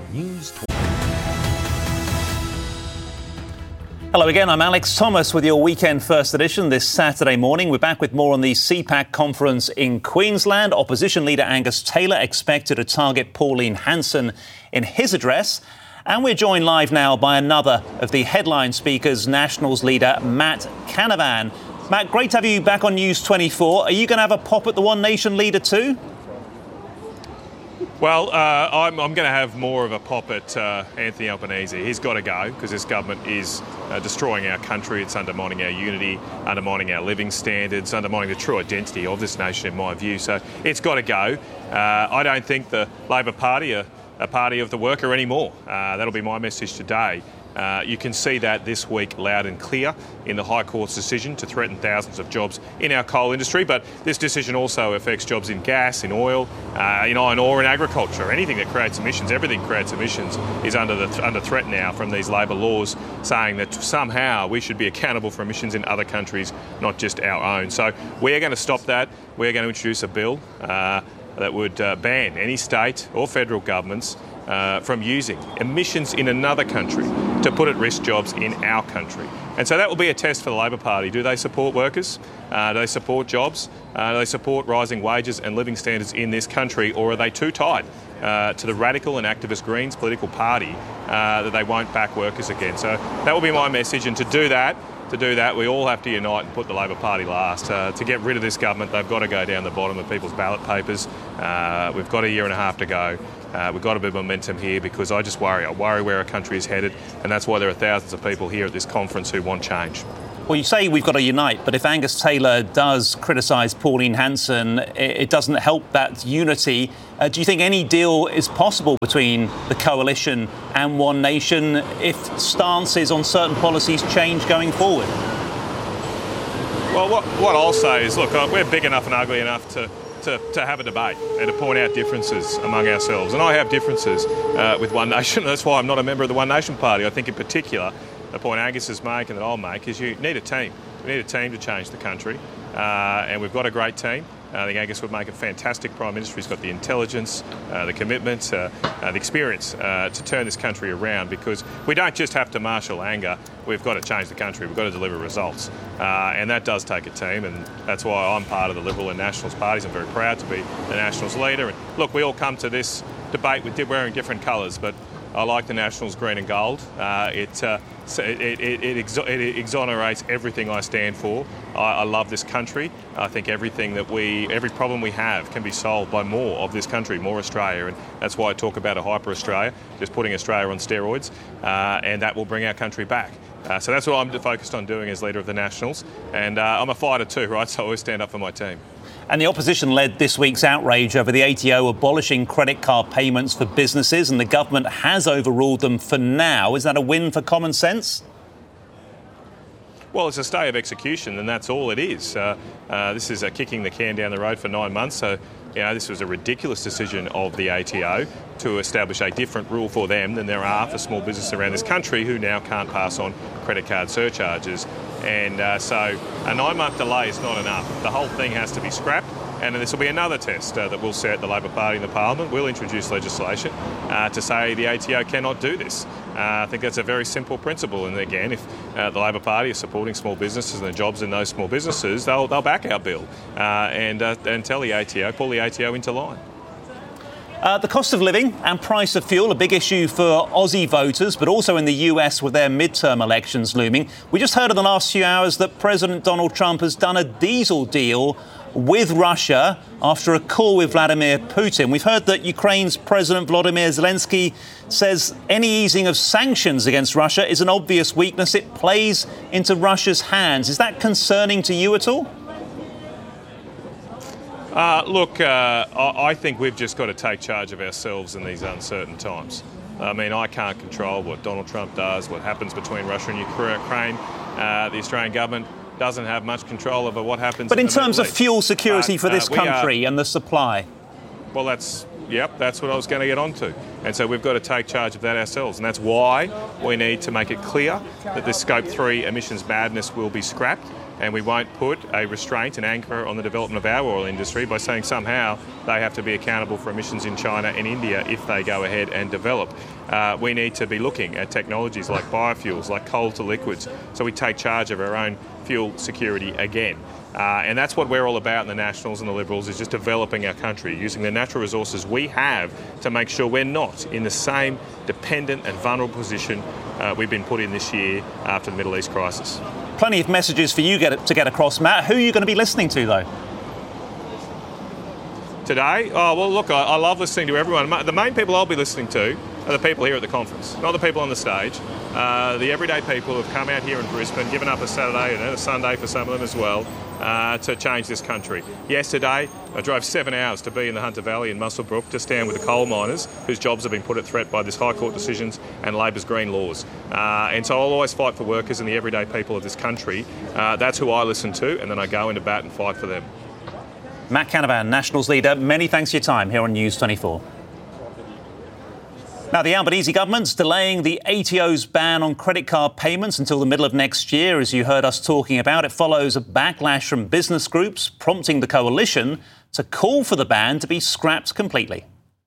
News Talk. Hello again, I'm Alex Thomas with your Weekend First Edition this Saturday morning. We're back with more on the CPAC conference in Queensland. Opposition leader Angus Taylor expected to target Pauline Hanson in his address. And we're joined live now by another of the headline speakers, Nationals leader Matt Canavan. Matt, great to have you back on News 24. Are you going to have a pop at the One Nation leader too? Well, I'm going to have more of a pop at Anthony Albanese. He's got to go because this government is destroying our country. It's undermining our unity, undermining our living standards, undermining the true identity of this nation, in my view. So it's got to go. I don't think the Labor Party are a party of the worker anymore. That'll be my message today. You can see that this week loud and clear in the High Court's decision to threaten thousands of jobs in our coal industry. But this decision also affects jobs in gas, in oil, in iron ore, in agriculture. Anything that creates emissions, everything creates emissions, is under threat now from these Labor laws saying that somehow we should be accountable for emissions in other countries, not just our own. So we're going to stop that. We're going to introduce a bill that would ban any state or federal governments from using emissions in another country to put at risk jobs in our country. And so that will be a test for the Labor Party. Do they support workers? Do they support jobs? Do they support rising wages and living standards in this country? Or are they too tied to the radical and activist Greens political party that they won't back workers again? So that will be my message. And to do that, we all have to unite and put the Labor Party last. To get rid of this government, they've got to go down the bottom of people's ballot papers. We've got a year and a half to go. We've got a bit of momentum here because I worry where our country is headed, and that's why there are thousands of people here at this conference who want change. Well, you say we've got to unite, but if Angus Taylor does criticise Pauline Hanson, it doesn't help that unity. Do you think any deal is possible between the coalition and One Nation if stances on certain policies change going forward? Well, what I'll say is, look, we're big enough and ugly enough to have a debate and to point out differences among ourselves. And I have differences with One Nation. That's why I'm not a member of the One Nation Party. I think in particular, the point Angus is making that I'll make is you need a team. We need a team to change the country. And we've got a great team. I think Angus would make a fantastic Prime Minister. He's got the intelligence, the commitment, the experience to turn this country around, because we don't just have to marshal anger. We've got to change the country. We've got to deliver results. And that does take a team, and that's why I'm part of the Liberal and Nationals parties. I'm very proud to be the Nationals leader. And look, we all come to this debate wearing different colours, but I like the Nationals green and gold. It exonerates everything I stand for. I love this country. I think every problem we have can be solved by more of this country, more Australia, and that's why I talk about a hyper Australia, just putting Australia on steroids, and that will bring our country back. So that's what I'm focused on doing as leader of the Nationals, and I'm a fighter too, right? So I always stand up for my team. And the opposition led this week's outrage over the ATO abolishing credit card payments for businesses, and the government has overruled them for now. Is that a win for common sense? Well, it's a stay of execution, and that's all it is. This is kicking the can down the road for 9 months. So, this was a ridiculous decision of the ATO to establish a different rule for them than there are for small businesses around this country who now can't pass on credit card surcharges. And so a 9-month delay is not enough. The whole thing has to be scrapped. And this will be another test that will set the Labor Party in the Parliament. We'll introduce legislation to say the ATO cannot do this. I think that's a very simple principle. And again, if the Labor Party is supporting small businesses and the jobs in those small businesses, they'll back our bill and tell the ATO, pull the ATO into line. The cost of living and price of fuel, a big issue for Aussie voters, but also in the US with their midterm elections looming. We just heard in the last few hours that President Donald Trump has done a diesel deal with Russia after a call with Vladimir Putin. We've heard that Ukraine's President Volodymyr Zelensky says any easing of sanctions against Russia is an obvious weakness. It plays into Russia's hands. Is that concerning to you at all? I think we've just got to take charge of ourselves in these uncertain times. I mean, I can't control what Donald Trump does, what happens between Russia and Ukraine. The Australian government doesn't have much control over what happens. But in terms of fuel security for this country and the supply? Well, that's what I was going to get onto. And so we've got to take charge of that ourselves. And that's why we need to make it clear that this Scope 3 emissions madness will be scrapped, and we won't put a restraint and anchor on the development of our oil industry by saying somehow they have to be accountable for emissions in China and India if they go ahead and develop. We need to be looking at technologies like biofuels, like coal to liquids, so we take charge of our own fuel security again. And that's what we're all about in the Nationals and the Liberals, is just developing our country, using the natural resources we have to make sure we're not in the same dependent and vulnerable position we've been put in this year after the Middle East crisis. Plenty of messages for you to get across, Matt. Who are you going to be listening to, though? Today? Oh, well, look, I love listening to everyone. The main people I'll be listening to are the people here at the conference, not the people on the stage. The everyday people who have come out here in Brisbane, given up a Saturday and a Sunday for some of them as well, to change this country. Yesterday, I drove 7 hours to be in the Hunter Valley in Muswellbrook to stand with the coal miners whose jobs have been put at threat by this High Court decisions and Labor's green laws. And so I'll always fight for workers and the everyday people of this country. That's who I listen to, and then I go into bat and fight for them. Matt Canavan, Nationals leader, many thanks for your time here on News 24. Now, the Albanese government's delaying the ATO's ban on credit card payments until the middle of next year, as you heard us talking about. It follows a backlash from business groups, prompting the coalition to call for the ban to be scrapped completely.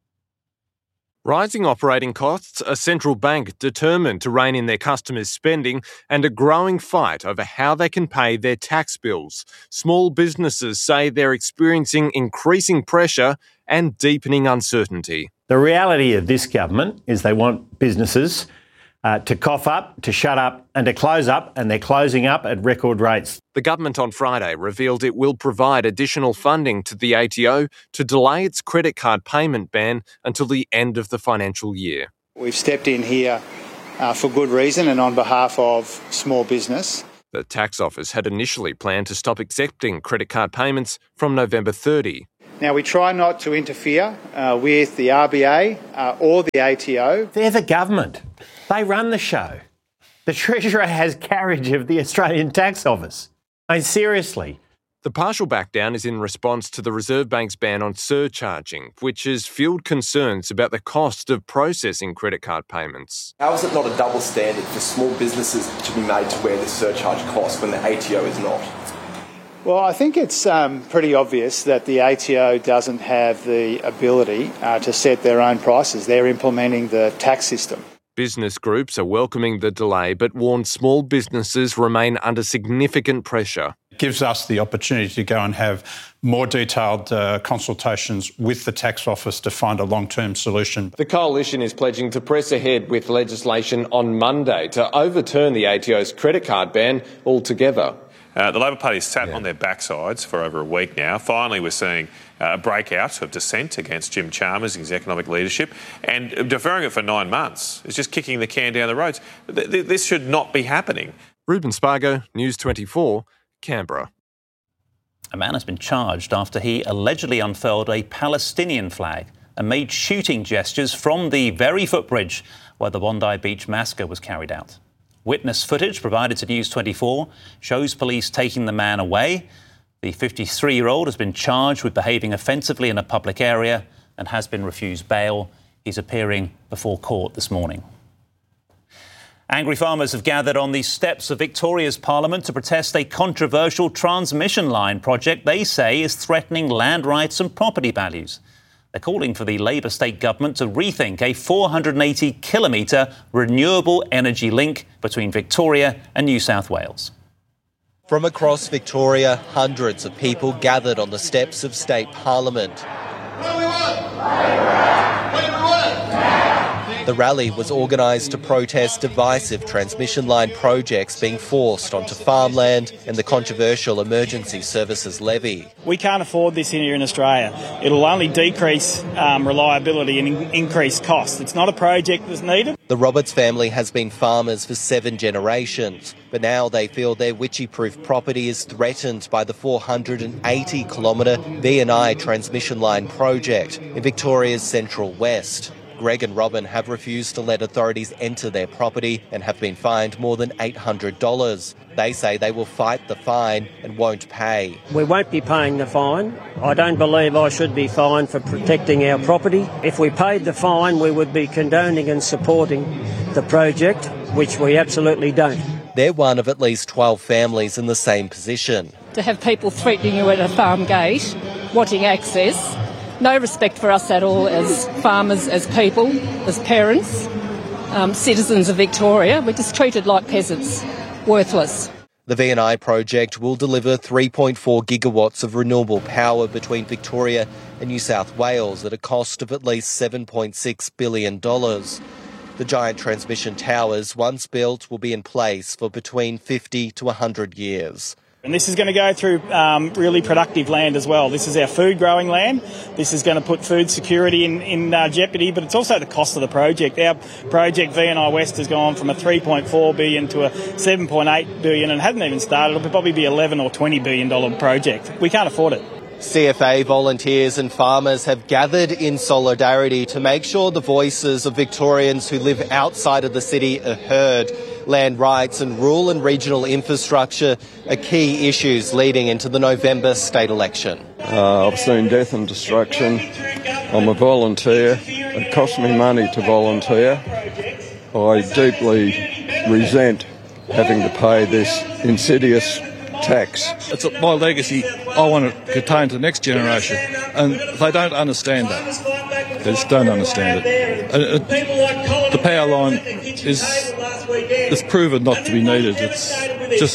Rising operating costs, a central bank determined to rein in their customers' spending, and a growing fight over how they can pay their tax bills. Small businesses say they're experiencing increasing pressure and deepening uncertainty. The reality of this government is they want businesses to cough up, to shut up and to close up, and they're closing up at record rates. The government on Friday revealed it will provide additional funding to the ATO to delay its credit card payment ban until the end of the financial year. We've stepped in here for good reason and on behalf of small business. The tax office had initially planned to stop accepting credit card payments from November 30. Now, we try not to interfere with the RBA or the ATO. They're the government. They run the show. The Treasurer has carriage of the Australian Tax Office. I mean, seriously. The partial backdown is in response to the Reserve Bank's ban on surcharging, which has fueled concerns about the cost of processing credit card payments. How is it not a double standard for small businesses to be made to wear this surcharge cost when the ATO is not? Well, I think it's pretty obvious that the ATO doesn't have the ability to set their own prices. They're implementing the tax system. Business groups are welcoming the delay but warn small businesses remain under significant pressure. It gives us the opportunity to go and have more detailed consultations with the tax office to find a long-term solution. The coalition is pledging to press ahead with legislation on Monday to overturn the ATO's credit card ban altogether. The Labor Party has sat on their backsides for over a week now. Finally, we're seeing a breakout of dissent against Jim Chalmers and his economic leadership, and deferring it for 9 months is just kicking the can down the road. This should not be happening. Ruben Spargo, News 24, Canberra. A man has been charged after he allegedly unfurled a Palestinian flag and made shooting gestures from the very footbridge where the Bondi Beach massacre was carried out. Witness footage provided to News 24 shows police taking the man away. The 53-year-old has been charged with behaving offensively in a public area and has been refused bail. He's appearing before court this morning. Angry farmers have gathered on the steps of Victoria's Parliament to protest a controversial transmission line project they say is threatening land rights and property values. They're calling for the Labor state government to rethink a 480-kilometre renewable energy link between Victoria and New South Wales. From across Victoria, hundreds of people gathered on the steps of State Parliament. The rally was organised to protest divisive transmission line projects being forced onto farmland and the controversial Emergency Services Levy. We can't afford this here in Australia. It'll only decrease reliability and increase costs. It's not a project that's needed. The Roberts family has been farmers for 7 generations, but now they feel their Witchy-proof property is threatened by the 480-kilometre VNI transmission line project in Victoria's Central West. Greg and Robin have refused to let authorities enter their property and have been fined more than $800. They say they will fight the fine and won't pay. We won't be paying the fine. I don't believe I should be fined for protecting our property. If we paid the fine, we would be condoning and supporting the project, which we absolutely don't. They're one of at least 12 families in the same position. To have people threatening you at a farm gate, wanting access, no respect for us at all as farmers, as people, as parents, citizens of Victoria. We're just treated like peasants, worthless. The VNI project will deliver 3.4 gigawatts of renewable power between Victoria and New South Wales at a cost of at least $7.6 billion. The giant transmission towers, once built, will be in place for between 50 to 100 years. And this is going to go through really productive land as well. This is our food growing land. This is going to put food security in jeopardy, but it's also the cost of the project. Our project, VNI West, has gone from a $3.4 billion to a $7.8 billion and hadn't even started. It'll probably be $11 or $20 billion project. We can't afford it. CFA volunteers and farmers have gathered in solidarity to make sure the voices of Victorians who live outside of the city are heard. Land rights and rural and regional infrastructure are key issues leading into the November state election. I've seen death and destruction. I'm a volunteer. It costs me money to volunteer. I deeply resent having to pay this insidious tax. It's my legacy. I want to contain to the next generation, and they don't understand that. They just don't understand it. The power line is proven not to be needed. It's just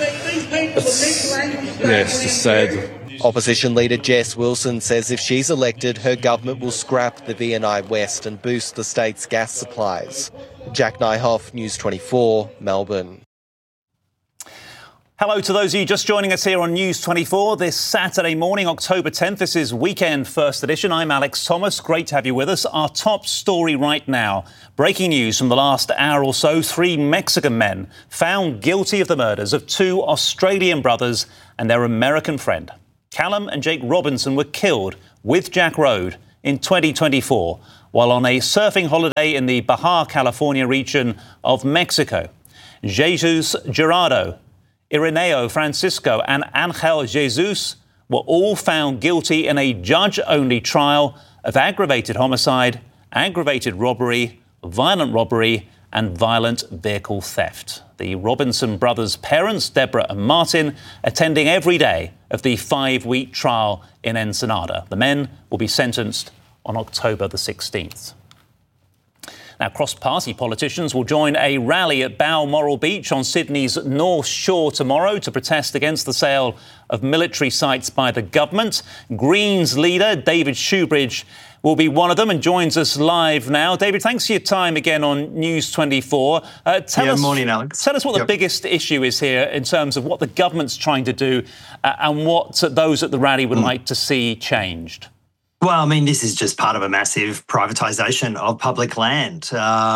sad. Opposition leader Jess Wilson says if she's elected, her government will scrap the VNI West and boost the state's gas supplies. Jack Nyhoff, News 24, Melbourne. Hello to those of you just joining us here on News 24 this Saturday morning, October 10th. This is Weekend First Edition. I'm Alex Thomas. Great to have you with us. Our top story right now. Breaking news from the last hour or so. 3 Mexican men found guilty of the murders of 2 Australian brothers and their American friend. Callum and Jake Robinson were killed with Jack Road in 2024 while on a surfing holiday in the Baja California region of Mexico. Jesus Gerardo, Ireneo Francisco and Angel Jesus were all found guilty in a judge-only trial of aggravated homicide, aggravated robbery, violent robbery and violent vehicle theft. The Robinson brothers' parents, Deborah and Martin, attending every day of the 5-week trial in Ensenada. The men will be sentenced on October the 16th. Now, cross-party politicians will join a rally at Balmoral Beach on Sydney's North Shore tomorrow to protest against the sale of military sites by the government. Greens leader David Shoebridge will be one of them and joins us live now. David, thanks for your time again on News 24. Morning, Alex. Tell us what the biggest issue is here in terms of what the government's trying to do and what those at the rally would like to see changed. Well, I mean, this is just part of a massive privatisation of public land,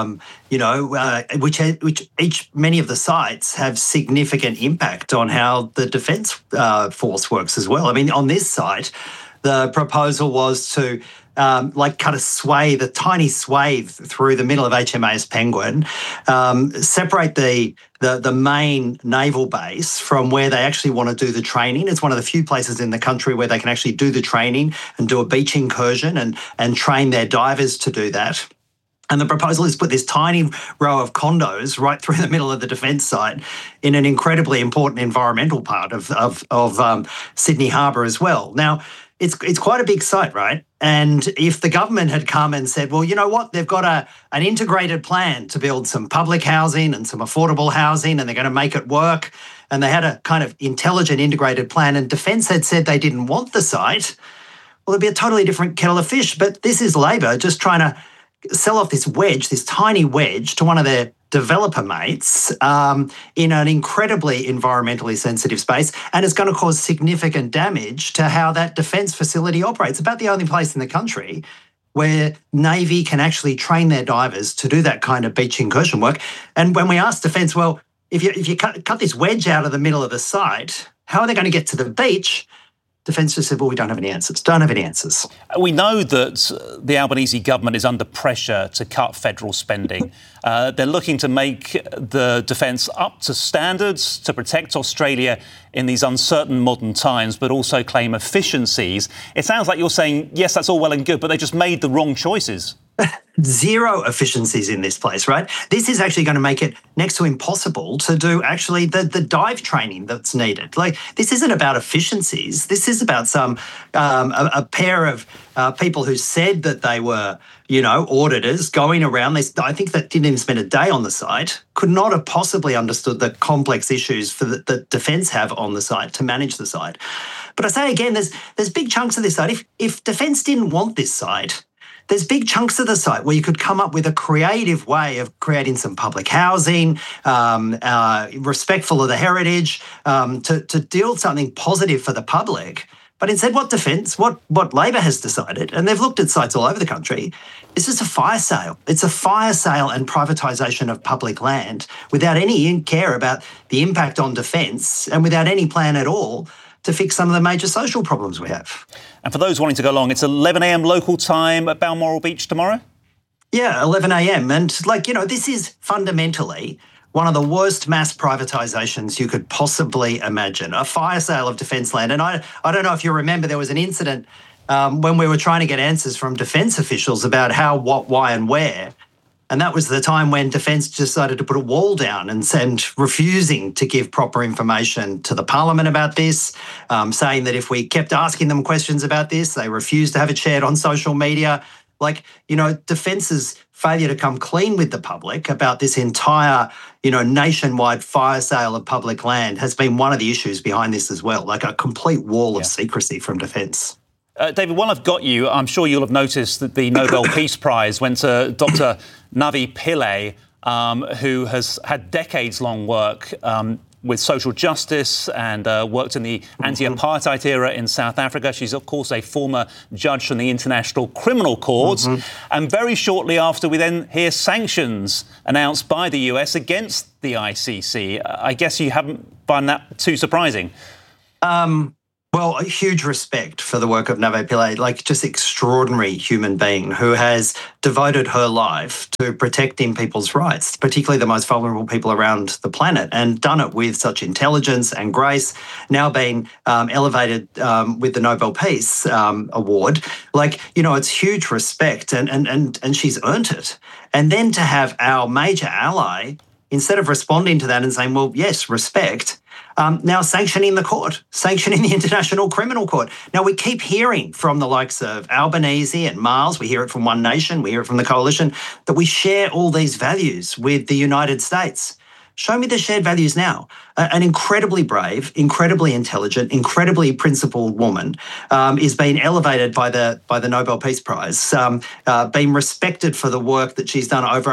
which many of the sites have significant impact on how the Defence Force works as well. I mean, on this site, the proposal was to cut a tiny swathe through the middle of HMAS Penguin, separate the main naval base from where they actually want to do the training. It's one of the few places in the country where they can actually do the training and do a beach incursion and train their divers to do that. And the proposal is to put this tiny row of condos right through the middle of the defence site in an incredibly important environmental part of Sydney Harbour as well. Now, it's quite a big site, right? And if the government had come and said, well, you know what, they've got an integrated plan to build some public housing and some affordable housing and they're going to make it work, and they had a kind of intelligent integrated plan, and Defence had said they didn't want the site, well, it'd be a totally different kettle of fish. But this is Labor just trying to sell off this tiny wedge to one of their developer mates in an incredibly environmentally sensitive space, and it's going to cause significant damage to how that defence facility operates. About the only place in the country where Navy can actually train their divers to do that kind of beach incursion work. And when we asked Defence, well, if you cut this wedge out of the middle of the site, how are they going to get to the beach? Defence just said, well, we don't have any answers. Don't have any answers. We know that the Albanese government is under pressure to cut federal spending. They're looking to make the defence up to standards to protect Australia in these uncertain modern times, but also claim efficiencies. It sounds like you're saying, yes, that's all well and good, but they just made the wrong choices. Zero efficiencies in this place, right? This is actually going to make it next to impossible to do actually the dive training that's needed. Like, this isn't about efficiencies. This is about some a pair of people who said that they were, auditors going around. I think that didn't even spend a day on the site, could not have possibly understood the complex issues that Defence have on the site to manage the site. But I say again, there's big chunks of this site. If Defence didn't want this site, there's big chunks of the site where you could come up with a creative way of creating some public housing, respectful of the heritage, to deal something positive for the public. But instead, what Labor has decided, and they've looked at sites all over the country, is just a fire sale. It's a fire sale and privatisation of public land without any care about the impact on defence and without any plan at all to fix some of the major social problems we have. And for those wanting to go along, it's 11 a.m. local time at Balmoral Beach tomorrow? Yeah, 11 a.m. And, this is fundamentally one of the worst mass privatisations you could possibly imagine, a fire sale of defence land. And I don't know if you remember, there was an incident when we were trying to get answers from defence officials about how, what, why and where. And that was the time when Defence decided to put a wall down and refusing to give proper information to the Parliament about this, saying that if we kept asking them questions about this, they refused to have it shared on social media. Defence's failure to come clean with the public about this entire, nationwide fire sale of public land has been one of the issues behind this as well, like a complete wall of secrecy from Defence. David, while I've got you, I'm sure you'll have noticed that the Nobel Peace Prize went to Dr. Navi Pillay, who has had decades-long work with social justice and worked in the anti-apartheid era in South Africa. She's, of course, a former judge from the International Criminal Court. And very shortly after, we then hear sanctions announced by the US against the ICC. I guess you haven't found that too surprising. Well, a huge respect for the work of Navi Pillay, just extraordinary human being who has devoted her life to protecting people's rights, particularly the most vulnerable people around the planet, and done it with such intelligence and grace, now being elevated with the Nobel Peace Award. It's huge respect and she's earned it. And then to have our major ally, instead of responding to that and saying, well, yes, respect, now sanctioning the court, sanctioning the International Criminal Court. Now, we keep hearing from the likes of Albanese and Miles, we hear it from One Nation, we hear it from the Coalition, that we share all these values with the United States. Show me the shared values now. An incredibly brave, incredibly intelligent, incredibly principled woman is being elevated by the Nobel Peace Prize, being respected for the work that she's done over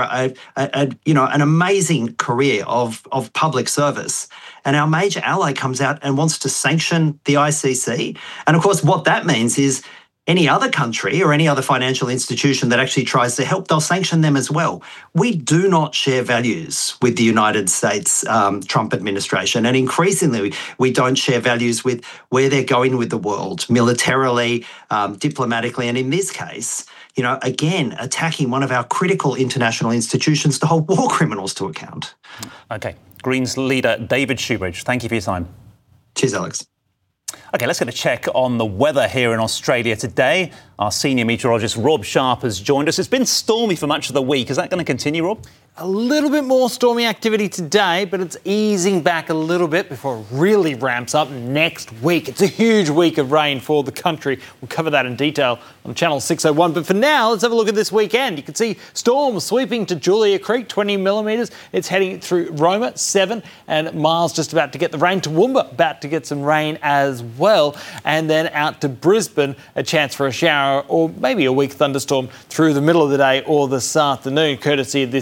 an amazing career of public service. And our major ally comes out and wants to sanction the ICC. And of course, what that means is any other country or any other financial institution that actually tries to help, they'll sanction them as well. We do not share values with the United States Trump administration. And increasingly, we don't share values with where they're going with the world, militarily, diplomatically. And in this case, again, attacking one of our critical international institutions to hold war criminals to account. OK. Greens leader David Shoebridge, thank you for your time. Cheers, Alex. OK, let's get a check on the weather here in Australia today. Our senior meteorologist Rob Sharp has joined us. It's been stormy for much of the week. Is that going to continue, Rob? A little bit more stormy activity today, but it's easing back a little bit before it really ramps up next week. It's a huge week of rain for the country. We'll cover that in detail on Channel 601. But for now, let's have a look at this weekend. You can see storms sweeping to Julia Creek, 20 millimetres. It's heading through Roma, 7, and Miles just about to get the rain. Toowoomba about to get some rain as well. And then out to Brisbane, a chance for a shower or maybe a weak thunderstorm through the middle of the day or this afternoon, courtesy of this system.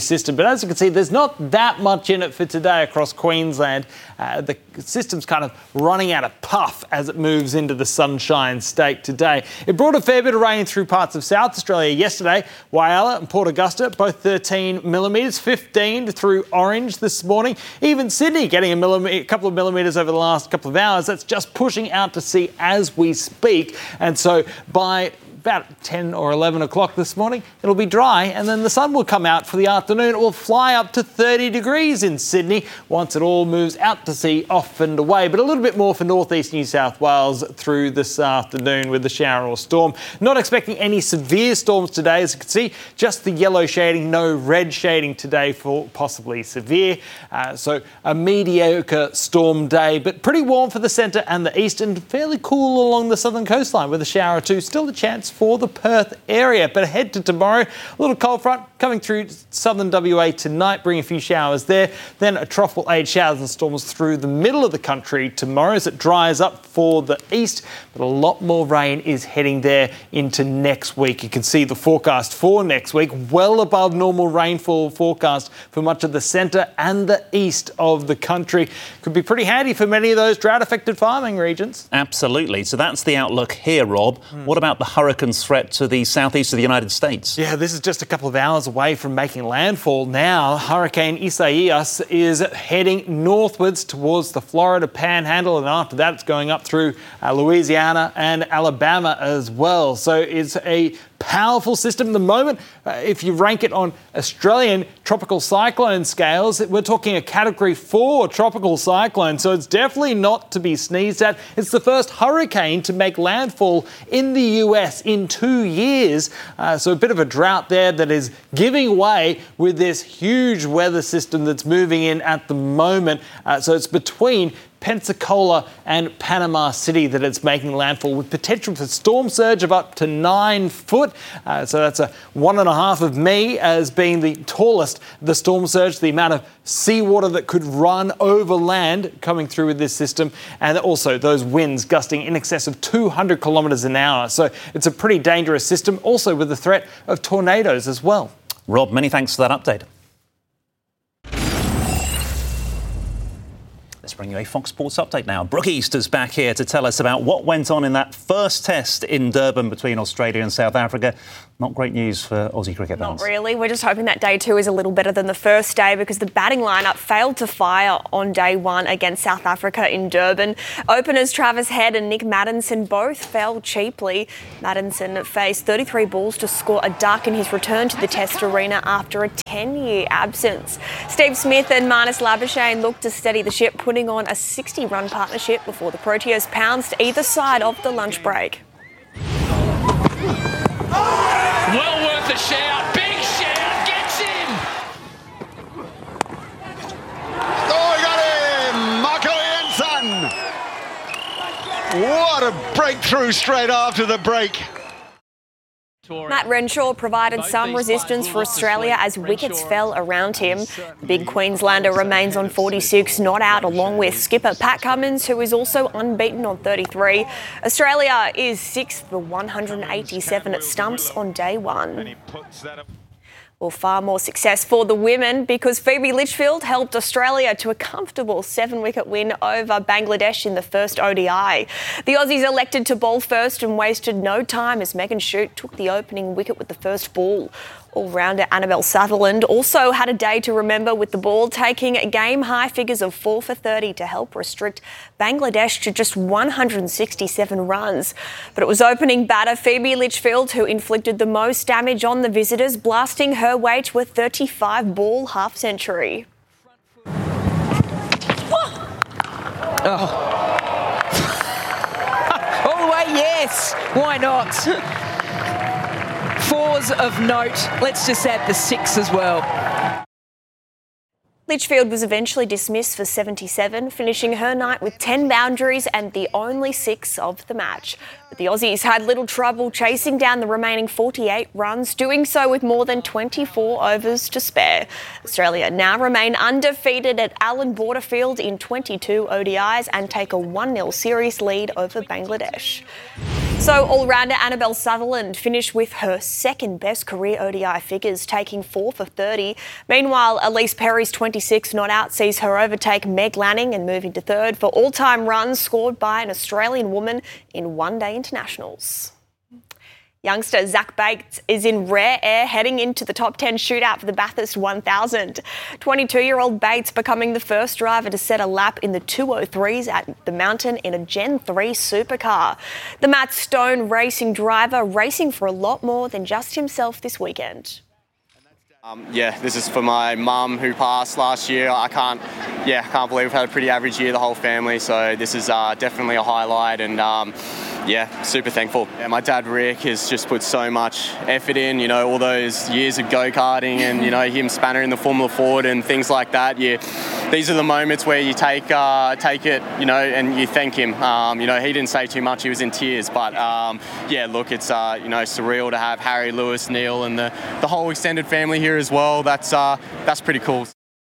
But as you can see, there's not that much in it for today across Queensland. The system's kind of running out of puff as it moves into the Sunshine State today. It brought a fair bit of rain through parts of South Australia yesterday. Whyalla and Port Augusta, both 13 millimetres, 15 through Orange this morning. Even Sydney getting a couple of millimetres over the last couple of hours. That's just pushing out to sea as we speak. And so by about 10 or 11 o'clock this morning, it'll be dry and then the sun will come out for the afternoon. It will fly up to 30 degrees in Sydney once it all moves out to sea, off and away. But a little bit more for northeast New South Wales through this afternoon with the shower or storm. Not expecting any severe storms today, as you can see, just the yellow shading, no red shading today for possibly severe. So a mediocre storm day, but pretty warm for the centre and the east and fairly cool along the southern coastline with a shower or two. Still a chance for the Perth area. But ahead to tomorrow, a little cold front coming through southern WA tonight, bring a few showers there. Then a trough will aid showers and storms through the middle of the country tomorrow as it dries up for the east. But a lot more rain is heading there into next week. You can see the forecast for next week, well above normal rainfall forecast for much of the centre and the east of the country. Could be pretty handy for many of those drought-affected farming regions. Absolutely. So that's the outlook here, Rob. What about the hurricane's threat to the southeast of the United States? Yeah, this is just a couple of hours away from making landfall now. Hurricane Isaias is heading northwards towards the Florida Panhandle, and after that it's going up through Louisiana and Alabama as well. So it's a powerful system at the moment. If you rank it on Australian tropical cyclone scales, we're talking a Category 4 tropical cyclone, so it's definitely not to be sneezed at. It's the first hurricane to make landfall in the US in 2 years, so a bit of a drought there that is giving way with this huge weather system that's moving in at the moment. So it's between Pensacola and Panama City that it's making landfall with potential for storm surge of up to 9 foot. So that's a 1.5 of me as being the tallest. The storm surge, the amount of seawater that could run over land coming through with this system, and also those winds gusting in excess of 200 kilometres an hour. So it's a pretty dangerous system, also with the threat of tornadoes as well. Rob, many thanks for that update. Let's bring you a Fox Sports update now. Brooke Easter's back here to tell us about what went on in that first test in Durban between Australia and South Africa. Not great news for Aussie cricket fans. Not really. We're just hoping that day two is a little better than the first day because the batting lineup failed to fire on day one against South Africa in Durban. Openers Travis Head and Nick Maddinson both fell cheaply. Maddinson faced 33 balls to score a duck in his return to the test arena after a 10-year absence. Steve Smith and Marnus Labuschagne looked to steady the ship, putting on a 60-run partnership before the Proteas pounced either side of the lunch break. Well worth a shout. Big shout. Gets him. Oh, he got him. Marco Jansen. What a breakthrough straight after the break. Matt Renshaw provided some resistance for Australia as wickets fell around him. The big Queenslander remains on 46, not out, along with skipper Pat Cummins, who is also unbeaten on 33. Australia is 6th for 187 at stumps on day one. Well, far more success for the women because Phoebe Litchfield helped Australia to a comfortable 7-wicket win over Bangladesh in the first ODI. The Aussies elected to bowl first and wasted no time as Megan Shute took the opening wicket with the first ball. All-rounder Annabelle Sutherland also had a day to remember with the ball, taking game-high figures of 4 for 30 to help restrict Bangladesh to just 167 runs. But it was opening batter Phoebe Litchfield who inflicted the most damage on the visitors, blasting her way to a 35-ball half-century. Oh. All the way, yes. Why not? Fours of note. Let's just add the 6 as well. Litchfield was eventually dismissed for 77, finishing her night with 10 boundaries and the only 6 of the match. But the Aussies had little trouble chasing down the remaining 48 runs, doing so with more than 24 overs to spare. Australia now remain undefeated at Allan Border Field in 22 ODIs and take a 1-0 series lead over Bangladesh. So all-rounder Annabelle Sutherland finished with her second best career ODI figures, taking 4 for 30. Meanwhile, Elise Perry's 26 not out sees her overtake Meg Lanning and moving to third for all-time runs scored by an Australian woman in one-day internationals. Youngster Zach Bates is in rare air heading into the top 10 shootout for the Bathurst 1000. 22-year-old Bates becoming the first driver to set a lap in the 2:03s at the mountain in a Gen 3 supercar. The Matt Stone racing driver racing for a lot more than just himself this weekend. This is for my mum who passed last year. I can't believe we've had a pretty average year, the whole family. So this is definitely a highlight, and super thankful. My dad Rick has just put so much effort in. All those years of go-karting, and him spannering the Formula Ford and things like that. These are the moments where you take it, and you thank him. He didn't say too much; he was in tears. But it's surreal to have Harry, Lewis, Neil, and the whole extended family here as well. That's pretty cool.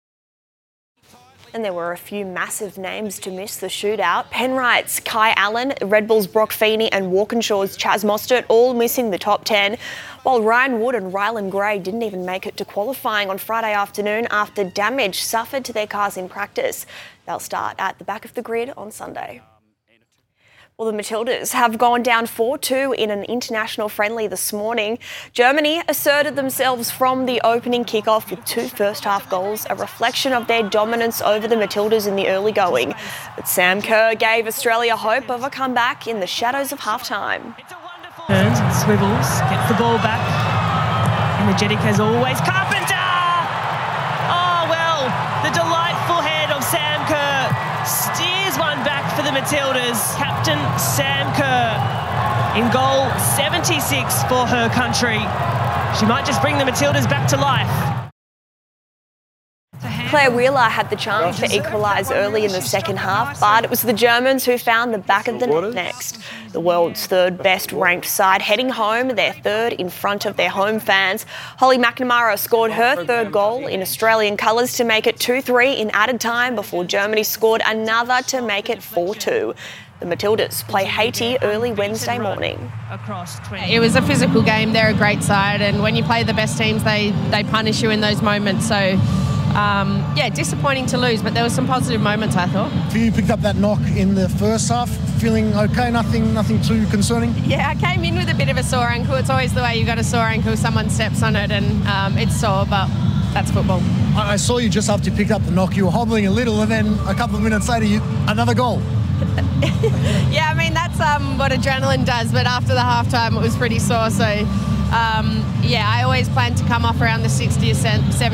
And there were a few massive names to miss the shootout. Penrite's Kai Allen, Red Bull's Brock Feeney and Walkinshaw's Chaz Mostert all missing the top 10, while Ryan Wood and Rylan Gray didn't even make it to qualifying on Friday afternoon after damage suffered to their cars in practice. They'll start at the back of the grid on Sunday. Well, the Matildas have gone down 4-2 in an international friendly this morning. Germany asserted themselves from the opening kickoff with 2 first-half goals, a reflection of their dominance over the Matildas in the early going. But Sam Kerr gave Australia hope of a comeback in the shadows of half-time. Turns and swivels, gets the ball back. Energetic as always. Carpenter! Oh, well, the delightful head of Sam Kerr steers one back for the Matildas. Captain Sam Kerr in goal 76 for her country. She might just bring the Matildas back to life. Claire Wheeler had the chance to equalise early in the second half, but it was the Germans who found the back of the net next. The world's third best ranked side heading home, their third in front of their home fans. Holly McNamara scored her third goal in Australian colours to make it 2-3 in added time before Germany scored another to make it 4-2. The Matildas play Haiti early Wednesday morning. It was a physical game. They're a great side, and when you play the best teams, they punish you in those moments. So, disappointing to lose, but there were some positive moments, I thought. You picked up that knock in the first half, feeling okay, nothing too concerning? Yeah, I came in with a bit of a sore ankle. It's always the way you got a sore ankle, someone steps on it and it's sore, but that's football. I saw you just after you picked up the knock, you were hobbling a little, and then a couple of minutes later, another goal. Yeah, I mean, that's what adrenaline does, but after the halftime, it was pretty sore, so I always plan to come off around the 60 or 70